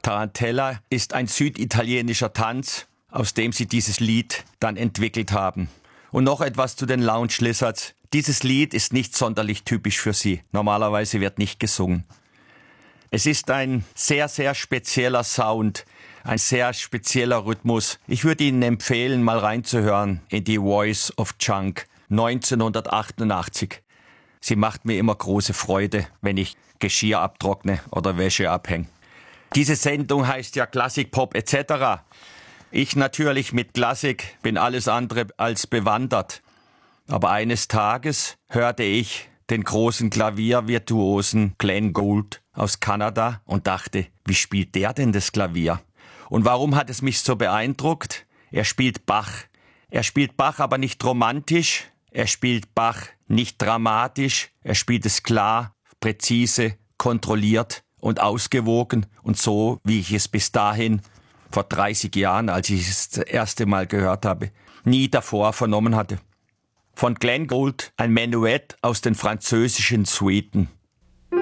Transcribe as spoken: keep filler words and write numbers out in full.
Tarantella ist ein süditalienischer Tanz, aus dem sie dieses Lied dann entwickelt haben. Und noch etwas zu den Lounge Lizards. Dieses Lied ist nicht sonderlich typisch für sie. Normalerweise wird nicht gesungen. Es ist ein sehr, sehr spezieller Sound, ein sehr spezieller Rhythmus. Ich würde Ihnen empfehlen, mal reinzuhören in die Voice of Junk neunzehnhundertachtundachtzig. Sie macht mir immer große Freude, wenn ich Geschirr abtrockne oder Wäsche abhänge. Diese Sendung heißt ja Klassik, Pop et cetera. Ich natürlich mit Klassik bin alles andere als bewandert. Aber eines Tages hörte ich den großen Klaviervirtuosen Glenn Gould aus Kanada und dachte, wie spielt der denn das Klavier? Und warum hat es mich so beeindruckt? Er spielt Bach. Er spielt Bach aber nicht romantisch, er spielt Bach nicht dramatisch, er spielt es klar, präzise, kontrolliert und ausgewogen und so, wie ich es bis dahin, vor dreißig Jahren, als ich es das erste Mal gehört habe, nie davor vernommen hatte. Von Glenn Gould ein Menuett aus den französischen Suiten.